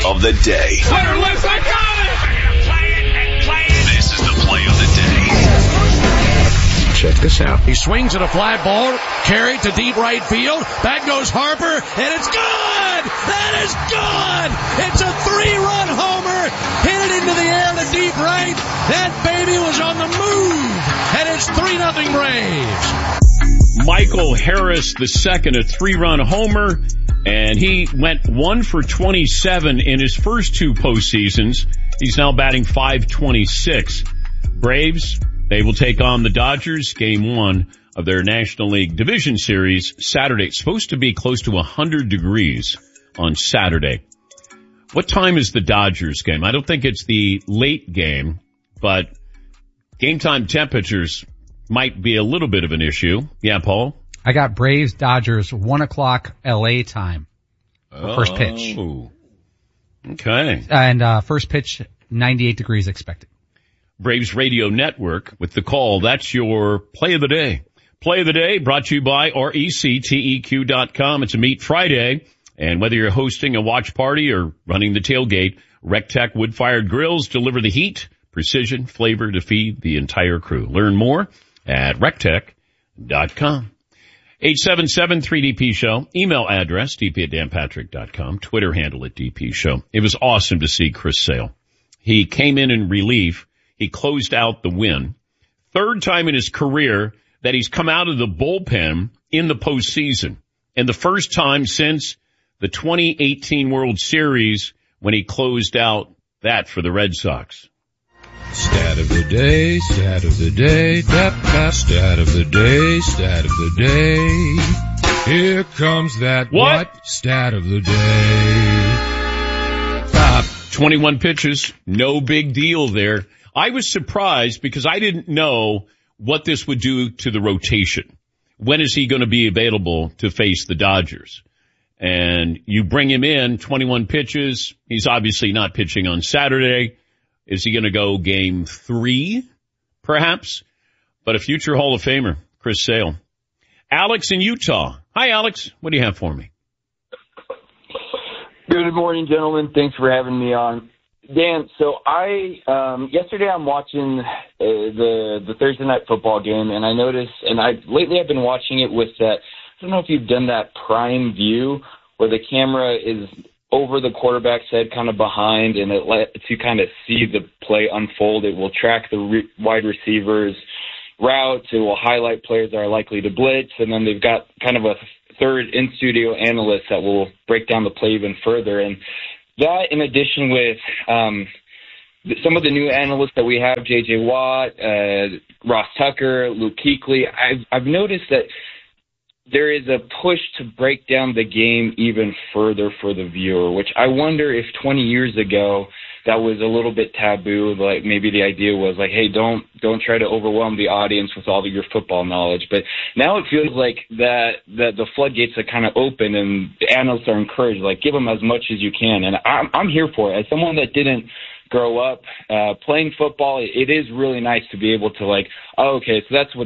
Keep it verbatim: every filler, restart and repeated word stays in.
of the day. Hunter left, I got it! Play it and play it. This is the play of the day. Check this out. He swings at a fly ball, carried to deep right field. Back goes Harper, and it's good! That is good! It's a three-run homer. Hit it into the air to deep right. That baby was on the move, and it's three nothing Braves. Michael Harris the second, a three-run homer, and he went one for twenty-seven in his first two postseasons. He's now batting five twenty-six. Braves, they will take on the Dodgers, game one of their National League Division Series Saturday. It's supposed to be close to one hundred degrees on Saturday. What time is the Dodgers game? I don't think it's the late game, but game time temperatures might be a little bit of an issue. Yeah, Paul? I got Braves Dodgers one o'clock L A time. Oh, first pitch. Okay. And uh first pitch, ninety-eight degrees expected. Braves Radio Network with the call. That's your play of the day. Play of the day brought to you by R E C T E Q dot com. It's a Meat Friday. And whether you're hosting a watch party or running the tailgate, Rectech wood-fired grills deliver the heat, precision, flavor to feed the entire crew. Learn more at rectech dot com. eight seven seven three D P show. Email address, d p at dan patrick dot com. Twitter handle at D P show. It was awesome to see Chris Sale. He came in in relief. He closed out the win. Third time in his career that he's come out of the bullpen in the postseason. And the first time since the twenty eighteen World Series when he closed out that for the Red Sox. Stat of the day, stat of the day, tap, tap, stat of the day, stat of the day. Here comes that what? what? Stat of the day. Stop. twenty-one pitches. No big deal there. I was surprised because I didn't know what this would do to the rotation. When is he going to be available to face the Dodgers? And you bring him in, twenty-one pitches. He's obviously not pitching on Saturday. Is he going to go game three, perhaps? But a future Hall of Famer, Chris Sale. Alex in Utah. Hi, Alex. What do you have for me? Good morning, gentlemen. Thanks for having me on. Dan, so I, um, yesterday I'm watching uh, the, the Thursday night football game, and I noticed, and I, lately I've been watching it with that, I don't know if you've done that prime view where the camera is over the quarterback's head, kind of behind, and it lets you kind of see the play unfold. It will track the re- wide receivers' routes. It will highlight players that are likely to blitz, and then they've got kind of a third in-studio analyst that will break down the play even further. And that, in addition with um, some of the new analysts that we have, J J Watt, uh, Ross Tucker, Luke Kuechly, I've, I've noticed that there is a push to break down the game even further for the viewer, which I wonder if twenty years ago that was a little bit taboo. Like maybe the idea was like, hey, don't don't try to overwhelm the audience with all of your football knowledge. But now it feels like that that the floodgates are kind of open, and the analysts are encouraged, like, give them as much as you can. And I'm I'm here for it. As someone that didn't grow up uh, playing football, it is really nice to be able to like, oh, okay, so that's what